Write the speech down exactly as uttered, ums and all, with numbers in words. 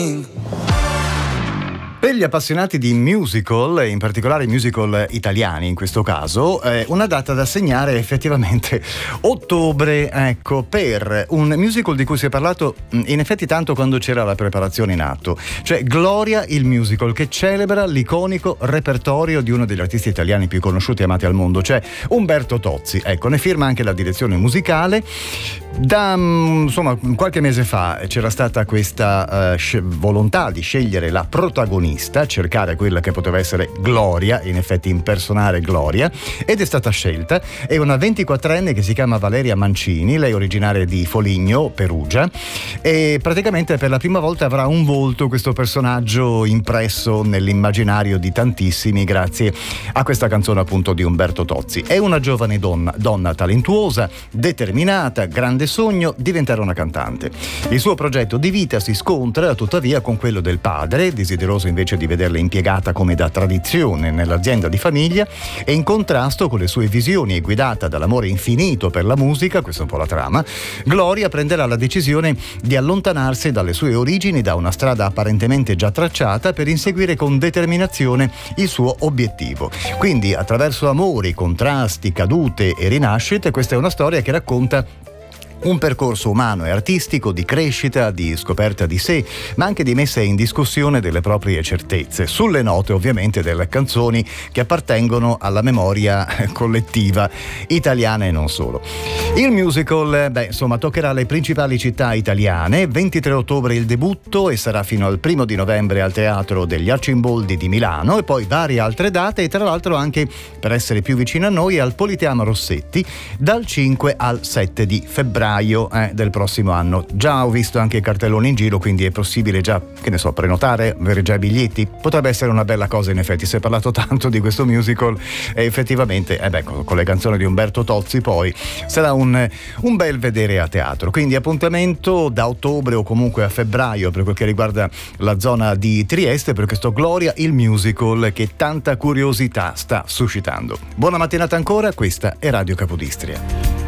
Per gli appassionati di musical, e in particolare musical italiani in questo caso, eh, una data da segnare è effettivamente ottobre, ecco, per un musical di cui si è parlato in effetti tanto quando c'era la preparazione in atto, cioè Gloria il musical, che celebra l'iconico repertorio di uno degli artisti italiani più conosciuti e amati al mondo, cioè Umberto Tozzi. Ecco, ne firma anche la direzione musicale. Da insomma qualche mese fa c'era stata questa uh, sc- volontà di scegliere la protagonista, cercare quella che poteva essere Gloria, in effetti impersonare Gloria, ed è stata scelta. È una ventiquattrenne che si chiama Valeria Mancini, lei è originaria di Foligno, Perugia, e praticamente per la prima volta avrà un volto, questo personaggio impresso nell'immaginario di tantissimi grazie a questa canzone appunto di Umberto Tozzi. È una giovane donna, donna talentuosa, determinata, grande sogno diventare una cantante. Il suo progetto di vita si scontra tuttavia con quello del padre, desideroso invece di vederla impiegata come da tradizione nell'azienda di famiglia, e in contrasto con le sue visioni e guidata dall'amore infinito per la musica, questa è un po' la trama, Gloria prenderà la decisione di allontanarsi dalle sue origini, da una strada apparentemente già tracciata, per inseguire con determinazione il suo obiettivo. Quindi attraverso amori, contrasti, cadute e rinascite, questa è una storia che racconta un percorso umano e artistico di crescita, di scoperta di sé, ma anche di messa in discussione delle proprie certezze, sulle note ovviamente delle canzoni che appartengono alla memoria collettiva italiana e non solo. Il musical, beh, insomma, toccherà le principali città italiane. Ventitré ottobre il debutto e sarà fino al primo di novembre al Teatro degli Arcimboldi di Milano, e poi varie altre date, e tra l'altro anche, per essere più vicino a noi, al Politeama Rossetti dal cinque al sette di febbraio Eh, del prossimo anno. Già ho visto anche i cartelloni in giro, quindi è possibile già, che ne so, prenotare, avere già i biglietti. Potrebbe essere una bella cosa, in effetti. Si è parlato tanto di questo musical e effettivamente, eh beh, con le canzoni di Umberto Tozzi poi sarà un, un bel vedere a teatro. Quindi appuntamento da ottobre o comunque a febbraio per quel che riguarda la zona di Trieste per questo Gloria il musical che tanta curiosità sta suscitando. Buona mattinata ancora, questa è Radio Capodistria.